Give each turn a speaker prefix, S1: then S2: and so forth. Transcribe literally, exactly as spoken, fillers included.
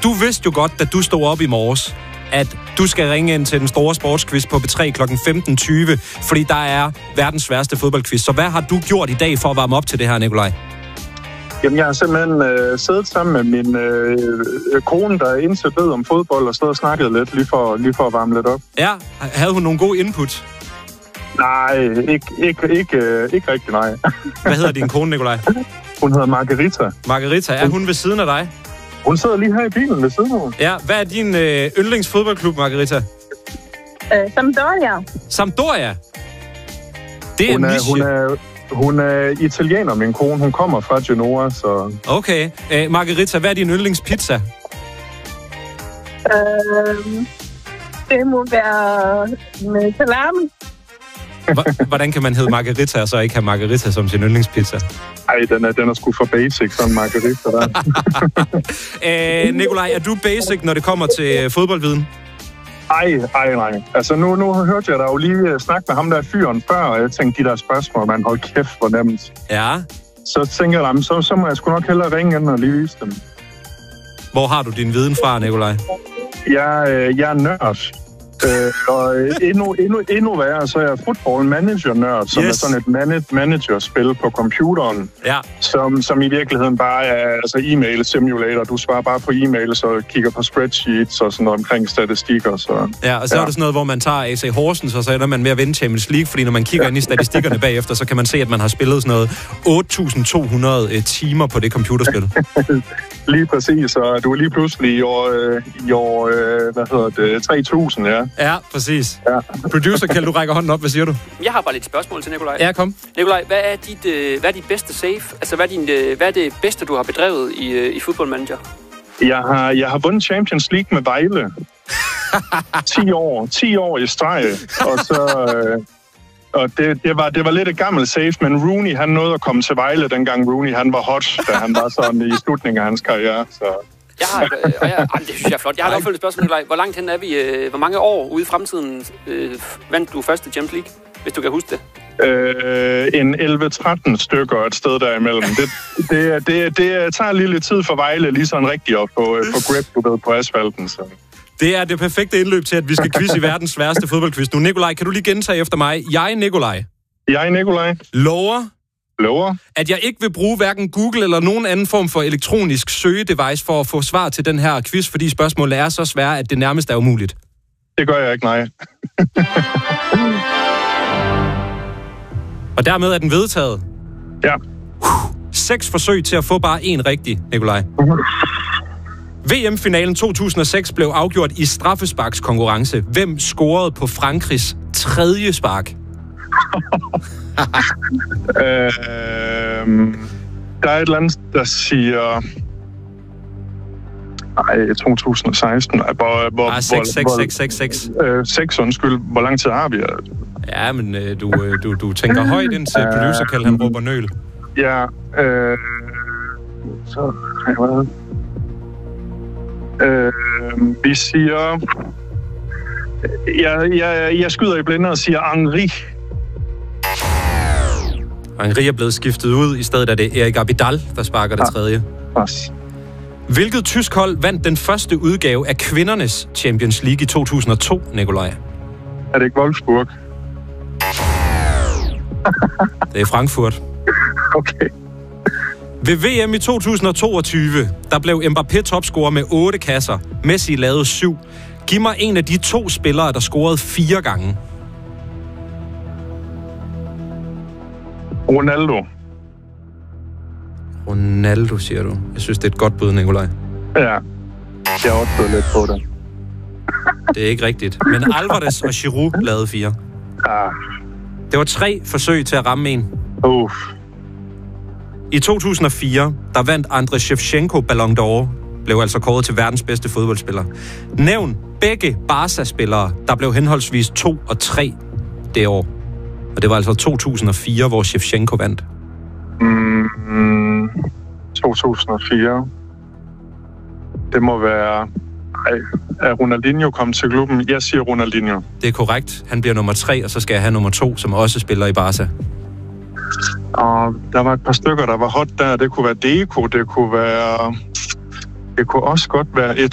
S1: du vidste jo godt, da du stod op i morges, at du skal ringe ind til den store sportsquiz på B tre klokken femten tyve, fordi der er verdens sværeste fodboldquiz. Så hvad har du gjort i dag for at varme op til det her, Nikolaj?
S2: Jamen, jeg har simpelthen øh, siddet sammen med min øh, kone, der er indsat ved om fodbold, og stået og snakket lidt, lige for, lige for at varme lidt op.
S1: Ja, havde hun nogle gode input?
S2: Nej, ikke, ikke, ikke, øh, ikke rigtig, nej.
S1: Hvad hedder din kone, Nikolaj?
S2: Hun hedder Margarita.
S1: Margarita, er hun ved siden af dig?
S2: Hun sidder lige her i bilen ved siden af mig.
S1: Ja, hvad er din øh, yndlingsfodboldklub, Margarita?
S3: Øh, Sampdoria.
S1: Sampdoria? Det er
S2: hun
S1: en
S2: er,
S1: niche.
S2: hun er, hun er italiener, min kone. Hun kommer fra Genoa, så...
S1: Okay. Øh, Margarita, hvad er din yndlingspizza?
S3: Øh, det må være med salami.
S1: Hvordan kan man hedde Margarita, og så ikke have Margarita som sin yndlingspizza?
S2: Ej, den er, den er sgu for basic, sådan Margarita der.
S1: øh, Nikolaj, er du basic, når det kommer til fodboldviden?
S2: Ej, ej, nej. Altså, nu, nu hørte jeg da jo lige snakke med ham der fyren før, og jeg tænkte, de der spørgsmål, man hold kæft, hvor nemt.
S1: Ja.
S2: Så tænker jeg, så, så må jeg sgu nok hellere ringe ind og lige vise dem.
S1: Hvor har du din viden fra, Nikolaj?
S2: Jeg, øh, jeg er nørd. Øh, og endnu, endnu, endnu værre, så er jeg football manager nørd, som yes. er sådan et man- managerspil på computeren,
S1: ja.
S2: som, som i virkeligheden bare er altså e-mail simulator. Du svarer bare på e-mail, så kigger på spreadsheets og sådan noget omkring statistikker. Så,
S1: ja, og så ja. er det sådan noget, hvor man tager A C Horsens, og så ender man med at vinde Champions League, fordi når man kigger ja. ind i statistikkerne bagefter, så kan man se, at man har spillet sådan noget otte tusind to hundrede timer på det computerspil.
S2: Lige præcis, og du er lige pludselig i år, øh, i år øh, hvad hedder det, tre tusind, ja.
S1: Ja, præcis.
S2: Ja.
S1: Producer Kjeld, du rækker hånden op. Hvad siger du?
S4: Jeg har bare lidt spørgsmål til Nikolaj.
S1: Ja, kom.
S4: Nikolaj, hvad er dit, øh, hvad er dit bedste save? Altså, hvad er, din, øh, hvad er det bedste, du har bedrevet i, øh, i Football Manager?
S2: Jeg har, jeg har vundet Champions League med Vejle. ti år. ti år i streg. Og så... Øh, og det, det, var, det var lidt et gammelt save, men Rooney, han nåede at komme til Vejle, dengang Rooney, han var hot, da han var sådan i slutningen af hans karriere, så...
S4: Jeg har, øh, og jeg, øh, det synes jeg er flot. Jeg har et opfølgende spørgsmål, Nikolaj. Hvor langt hen er vi? Øh, hvor mange år ude i fremtiden øh, vandt du første Champions League, hvis du kan huske det?
S2: Øh, en elleve tretten stykker et sted derimellem. Det, det, det, det tager lige lidt tid for Vejle, lige sådan rigtig op på, på grip, du ved, på asfalten, så...
S1: Det er det perfekte indløb til, at vi skal quizze i verdens sværeste fodboldquiz nu. Nikolaj, kan du lige gentage efter mig? Jeg, Nikolaj.
S2: Jeg, Nikolaj.
S1: Lover.
S2: Lover.
S1: At jeg ikke vil bruge hverken Google eller nogen anden form for elektronisk søgedevice for at få svar til den her quiz, fordi spørgsmålet er så svære, at det nærmest er umuligt.
S2: Det gør jeg ikke, nej.
S1: Og dermed er den vedtaget.
S2: Ja.
S1: Seks forsøg til at få bare én rigtig, Nikolaj. V M-finalen to tusind og seks blev afgjort i straffesparkskonkurrence. Hvem scorede på Frankrigs tredje spark?
S2: øh, der er et eller andet, der siger... Ej, to tusind og seksten. Hvor, hvor,
S1: ah, seks, seks, seks, seks, seks.
S2: Øh, seks, undskyld. Hvor lang tid har vi?
S1: Ja, men øh, du, øh, du, du tænker højt ind til producer, Kjeld, han råber nøl.
S2: Ja, øh... Så har jeg været... Øh, vi siger... Jeg, jeg, jeg skyder i blinde og siger Henri.
S1: Henri er blevet skiftet ud. I stedet er det Erik Abidal, der sparker det tredje.
S2: Pas.
S1: Hvilket tysk hold vandt den første udgave af kvindernes Champions League i to tusind og to, Nikolaj?
S2: Er det ikke Wolfsburg?
S1: Det er Frankfurt.
S2: Okay.
S1: Ved V M i to tusind og toogtyve, der blev Mbappé topscorer med otte kasser. Messi lavede syv. Giv mig en af de to spillere, der scorede fire gange.
S2: Ronaldo.
S1: Ronaldo, siger du. Jeg synes, det er et godt bud, Nikolaj.
S2: Ja, jeg har også stået lidt på det.
S1: Det er ikke rigtigt. Men Alvarez og Giroud lavede fire.
S2: Ja.
S1: Det var tre forsøg til at ramme en.
S2: Uff.
S1: I to tusind og fire, der vandt Andrei Shevchenko Ballon d'Or, blev altså kåret til verdens bedste fodboldspiller. Nævn begge Barca-spillere, der blev henholdsvis to og tre det år. Og det var altså to tusind og fire, hvor Shevchenko vandt.
S2: Mm, to tusind og fire. Det må være... Ej, er Ronaldinho kommet til klubben? Jeg siger Ronaldinho.
S1: Det er korrekt. Han bliver nummer tre, og så skal jeg have nummer to, som også spiller i Barca.
S2: Og der var et par stykker, der var hot der. Det kunne være Deco, det kunne være... Det kunne også godt være